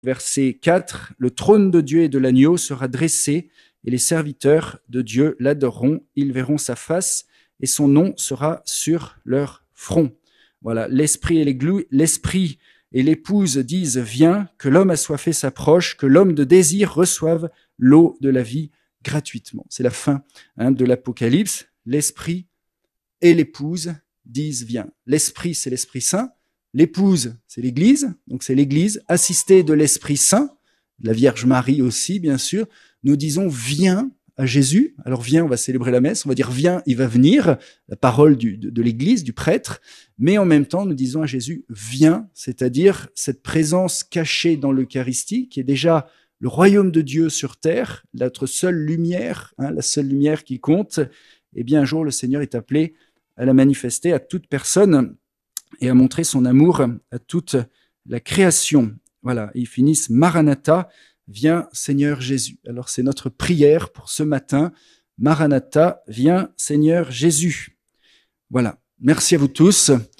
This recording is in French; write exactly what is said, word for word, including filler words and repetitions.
verset quatre, « Le trône de Dieu et de l'agneau sera dressé, et les serviteurs de Dieu l'adoreront, ils verront sa face, et son nom sera sur leur front. » Voilà, l'esprit et l'églou- l'esprit et l'épouse disent « Viens, que l'homme assoiffé s'approche, que l'homme de désir reçoive l'eau de la vie gratuitement. » C'est la fin hein, de l'Apocalypse. L'esprit et l'épouse disent « Viens ». L'esprit, c'est l'Esprit Saint. L'épouse, c'est l'Église. Donc c'est l'Église assistée de l'Esprit Saint, de la Vierge Marie aussi, bien sûr. Nous disons « Viens » à Jésus. Alors viens, on va célébrer la messe, on va dire viens, il va venir, la parole du, de, de l'Église, du prêtre, mais en même temps nous disons à Jésus viens, c'est-à-dire cette présence cachée dans l'Eucharistie, qui est déjà le royaume de Dieu sur terre, notre seule lumière, hein, la seule lumière qui compte. Eh bien un jour le Seigneur est appelé à la manifester à toute personne et à montrer son amour à toute la création. Voilà, et ils finissent Maranatha, viens Seigneur Jésus. Alors c'est notre prière pour ce matin. Maranatha, viens Seigneur Jésus. Voilà, merci à vous tous.